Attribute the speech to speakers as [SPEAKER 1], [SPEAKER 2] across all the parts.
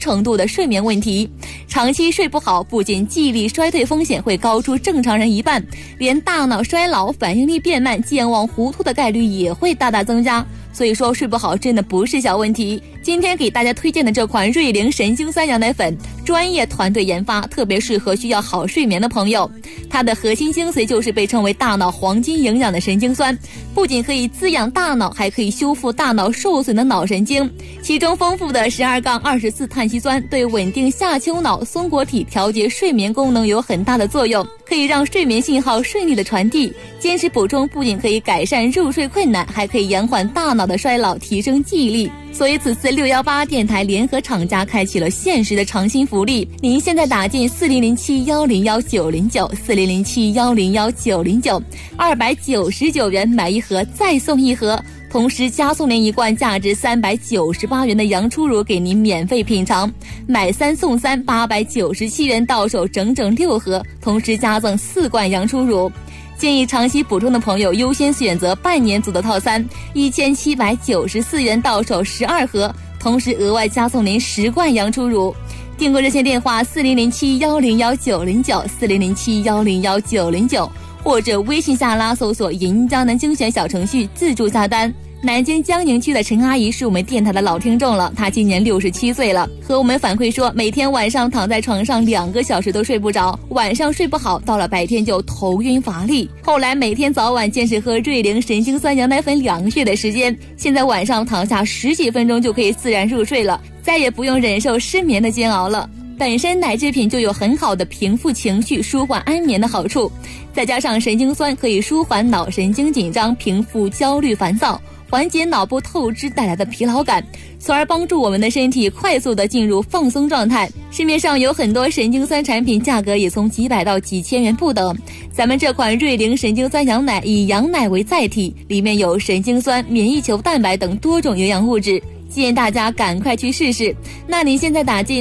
[SPEAKER 1] 程度的睡眠问题。长期睡不好，不仅记忆力衰退风险会高出正常人一半，连大脑衰老、反应力变慢、健忘糊涂的概率也会大大增加。所以说睡不好真的不是小问题。今天给大家推荐的这款瑞灵神经酸羊奶粉，专业团队研发，特别适合需要好睡眠的朋友。它的核心精髓就是被称为大脑黄金营养的神经酸，不仅可以滋养大脑，还可以修复大脑受损的脑神经。其中丰富的12-24碳基酸对稳定下丘脑松果体调节睡眠功能有很大的作用，可以让睡眠信号顺利的传递。坚持补充不仅可以改善入睡困难，还可以延缓大脑的衰老，提升记忆力。所以此次618电台联合厂家开启了限时的尝新福利，您现在打进4007-101-909，4007-101-909，299元买一盒再送一盒，同时加送您一罐价值398元的羊初乳给您免费品尝，买3送3，897元到手整整6盒，同时加赠4罐羊初乳。建议长期补充的朋友优先选择半年组的套餐，1794元到手12盒，同时额外加送您10罐羊初乳。订购热线电话4007-101-909，4007-101-909，或者微信下拉搜索银江南精选小程序自助下单。南京江宁区的陈阿姨是我们电台的老听众了，她今年67岁了，和我们反馈说每天晚上躺在床上2个小时都睡不着，晚上睡不好，到了白天就头晕乏力。后来每天早晚坚持喝瑞灵神经酸羊奶粉2个月的时间，现在晚上躺下10几分钟就可以自然入睡了，再也不用忍受失眠的煎熬了。本身奶制品就有很好的平复情绪、舒缓安眠的好处，再加上神经酸可以舒缓脑神经紧张，平复焦虑烦躁，缓解脑部透支带来的疲劳感，从而帮助我们的身体快速的进入放松状态。市面上有很多神经酸产品，价格也从几百到几千元不等。咱们这款瑞灵神经酸羊奶以羊奶为载体，里面有神经酸、免疫球蛋白等多种营养物质，建议大家赶快去试试。那你现在打进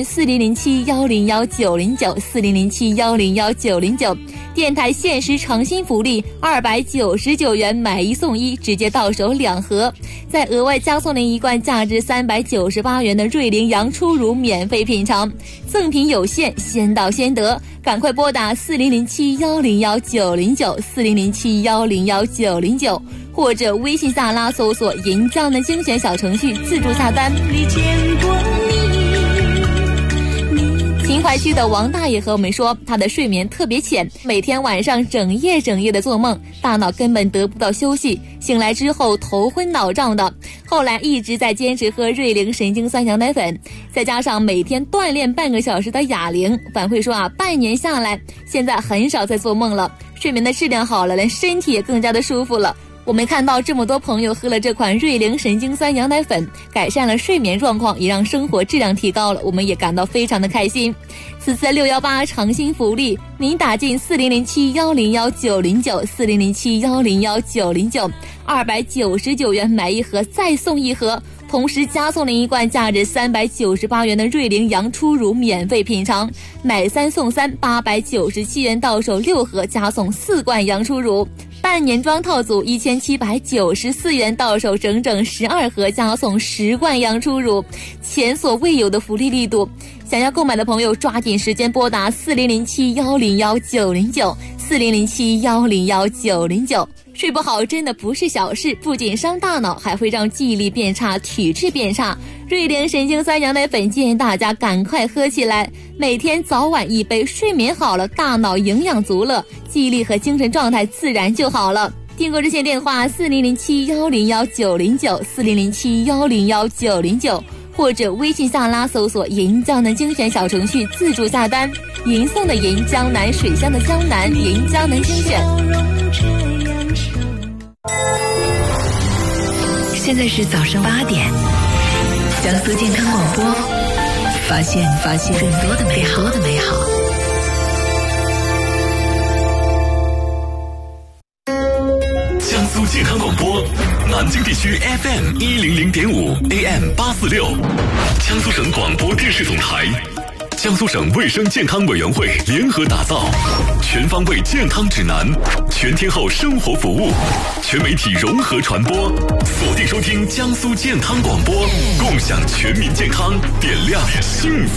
[SPEAKER 1] 4007-101-909，4007-101-909，电台限时尝新福利，299元买1送1，直接到手2盒，再额外加送您一罐价值398元的瑞灵羊初乳免费品尝，赠品有限，先到先得，赶快拨打4007-101-909，4007-101-909，或者微信下拉搜索银江的精选小程序自助下单。秦淮区的王大爷和我们说，他的睡眠特别浅，每天晚上整夜的做梦，大脑根本得不到休息，醒来之后头昏脑胀的。后来一直在坚持喝瑞灵神经酸羊奶粉，再加上每天锻炼半个小时的哑铃，反馈说半年下来，现在很少再做梦了，睡眠的质量好了，连身体也更加的舒服了。我们看到这么多朋友喝了这款瑞灵神经酸羊奶粉，改善了睡眠状况，也让生活质量提高了，我们也感到非常的开心。此次618尝新福利，您打进4007-101-909，4007-101-909，299元买1盒再送1盒，同时加送您一罐价值398元的瑞灵羊初乳免费品尝，买3送3，897元到手6盒，加送4罐羊初乳。半年装套组1794元到手整整12盒，加送10罐羊初乳，前所未有的福利力度。想要购买的朋友抓紧时间拨打4007-101-909，4007-101-909。睡不好真的不是小事，不仅伤大脑，还会让记忆力变差，体质变差。瑞灵神经酸羊奶粉建议大家赶快喝起来，每天早晚1杯，睡眠好了，大脑营养足了，记忆力和精神状态自然就好了。订购热线电话4007-101-909，4007-101-909，或者微信下拉搜索银江南精选小程序自助下单。银送的银，江南水乡的江南，银江南精选。
[SPEAKER 2] 现在是早上8点，江苏健康广播，发现更多的美好。
[SPEAKER 3] 江苏健康广播，南京地区 FM 100.5 AM 846，江苏省广播电视总台，江苏省卫生健康委员会联合打造全方位健康指南，全天候生活服务，全媒体融合传播，锁定收听江苏健康广播，共享全民健康，点亮幸福。